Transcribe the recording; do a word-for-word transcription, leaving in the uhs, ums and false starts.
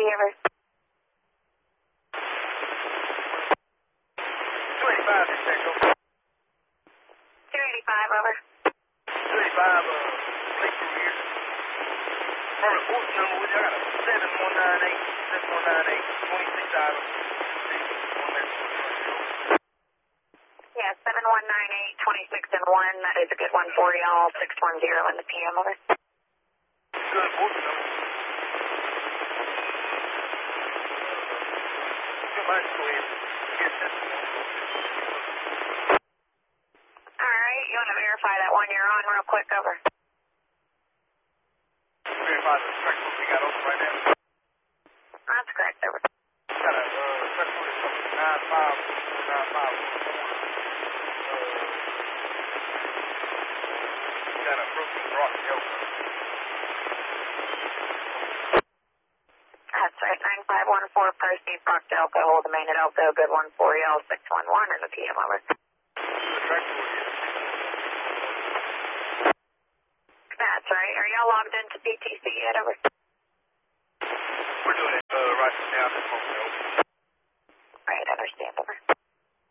over. two eighty-five, this Echo. two eighty-five, over. two eighty-five, uh, Lake through here. Permit booth number with you. I got a seven one nine eight, seven one nine eight, twenty-six items. Yeah, seven one nine eight, twenty-six and one. That is a good one for y'all. six one zero in the P M, over. Good booth number. You might go ahead and get this one. Alright, you want to verify that one you're on real quick, over. Verify the track we got open right now. That's correct, over. Got a uh, track code is nine five nine five one four. Uh, got a broken rock elbow. That's right, nine five one four, Percy, Brock Delco, hold the main at Elko, good one for y'all, six one one in the P M, over. The track code is That's right, are y'all logged into P T C yet, over?